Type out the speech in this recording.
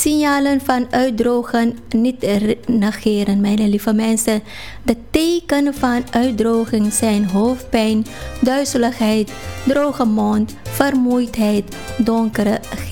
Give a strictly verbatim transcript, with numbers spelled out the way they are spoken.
signalen van uitdrogen niet negeren, mijn lieve mensen. De tekenen van uitdroging zijn hoofdpijn, duizeligheid, droge mond, vermoeidheid, donkere